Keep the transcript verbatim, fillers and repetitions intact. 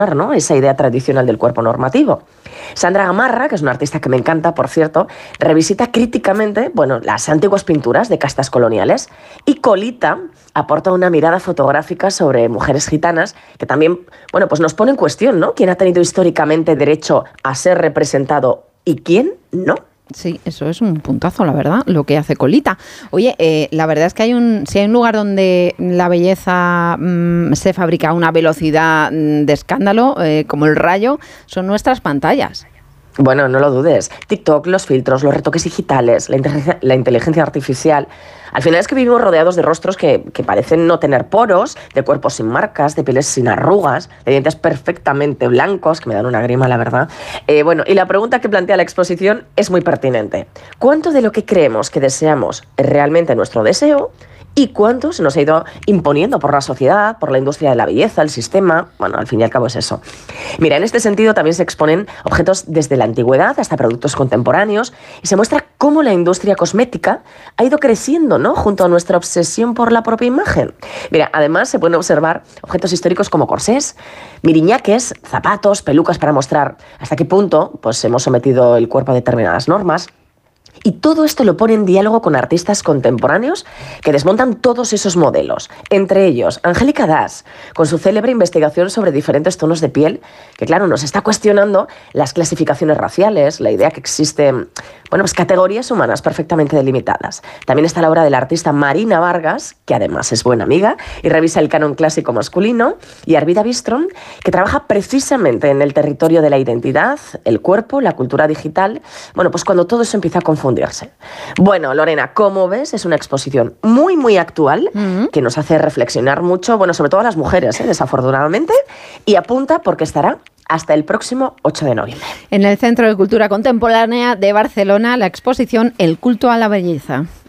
¿no?, esa idea tradicional del cuerpo normativo. Sandra Gamarra, que es una artista que me encanta, por cierto, revisita críticamente, bueno, las antiguas pinturas de castas coloniales, y Colita aporta una mirada fotográfica sobre mujeres gitanas que también, bueno, pues nos pone en cuestión, ¿no?, quién ha tenido históricamente derecho a ser representado y quién no. Sí, eso es un puntazo, la verdad, lo que hace Colita. Oye, eh, la verdad es que hay un, si hay un lugar donde la belleza mmm, se fabrica a una velocidad mmm, de escándalo, eh, como el rayo, son nuestras pantallas. Bueno, no lo dudes. TikTok, los filtros, los retoques digitales, la inteligencia, la inteligencia artificial. Al final es que vivimos rodeados de rostros que, que parecen no tener poros, de cuerpos sin marcas, de pieles sin arrugas, de dientes perfectamente blancos, que me dan una grima, la verdad. Eh, bueno, y la pregunta que plantea la exposición es muy pertinente. ¿Cuánto de lo que creemos que deseamos es realmente nuestro deseo? ¿Y cuánto se nos ha ido imponiendo por la sociedad, por la industria de la belleza, el sistema? Bueno, al fin y al cabo es eso. Mira, en este sentido también se exponen objetos desde la antigüedad hasta productos contemporáneos y se muestra cómo la industria cosmética ha ido creciendo, ¿no?, junto a nuestra obsesión por la propia imagen. Mira, además se pueden observar objetos históricos como corsés, miriñaques, zapatos, pelucas para mostrar hasta qué punto pues, hemos sometido el cuerpo a determinadas normas. Y todo esto lo pone en diálogo con artistas contemporáneos que desmontan todos esos modelos. Entre ellos, Angélica Das, con su célebre investigación sobre diferentes tonos de piel, que claro, nos está cuestionando las clasificaciones raciales, la idea que existen, bueno, pues categorías humanas perfectamente delimitadas. También está la obra de la artista Marina Vargas, que además es buena amiga, y revisa el canon clásico masculino, y Arvida Bistrom, que trabaja precisamente en el territorio de la identidad, el cuerpo, la cultura digital. Bueno, pues cuando todo eso empieza a confundirse. Bueno, Lorena, como ves, es una exposición muy, muy actual, uh-huh, que nos hace reflexionar mucho, bueno, sobre todo a las mujeres, ¿eh?, desafortunadamente, y apunta porque estará hasta el próximo ocho de noviembre. En el Centro de Cultura Contemporánea de Barcelona, la exposición El culto a la belleza.